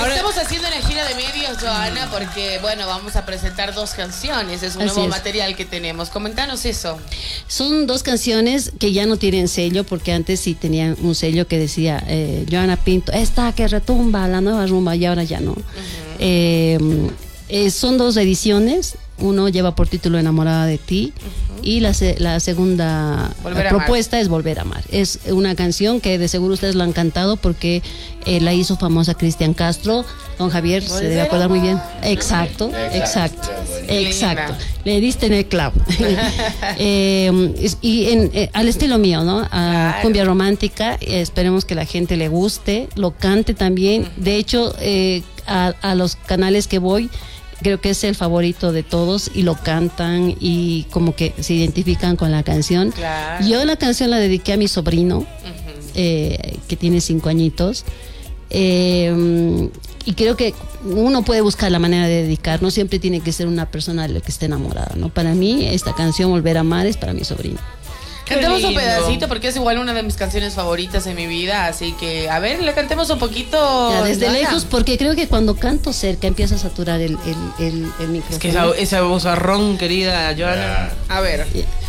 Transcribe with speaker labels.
Speaker 1: Estamos haciendo una gira de medios, Joana, porque, bueno, vamos a presentar 2 canciones. Es un nuevo material que tenemos. Comentanos eso.
Speaker 2: Son 2 canciones que ya no tienen sello, porque antes sí tenían un sello que decía Joana Pinto, esta que retumba, la nueva rumba, y ahora ya no. Son 2 ediciones. Uno lleva por título Enamorada de ti, y la segunda propuesta es Volver a Amar. Es una canción que de seguro ustedes la han cantado porque la hizo famosa Cristian Castro. Don Javier se debe acordar muy bien. Exacto. Le diste en el clavo. Al estilo mío, ¿no? Cumbia romántica. Esperemos que la gente le guste, lo cante también. De hecho, a los canales que voy, creo que es el favorito de todos y lo cantan y como que se identifican con la canción. Claro. Yo la canción la dediqué a mi sobrino, que tiene 5 añitos. Y creo que uno puede buscar la manera de dedicar, no siempre tiene que ser una persona de la que esté enamorada, ¿no? Para mí, esta canción, Volver a Amar, es para mi sobrino.
Speaker 1: Cantemos un pedacito porque es igual una de mis canciones favoritas en mi vida, así que a ver, le cantemos un poquito.
Speaker 2: Ya, desde lejos, porque creo que cuando canto cerca empieza a saturar el micrófono.
Speaker 3: Es que esa vozarrón, querida Joana.
Speaker 1: A ver.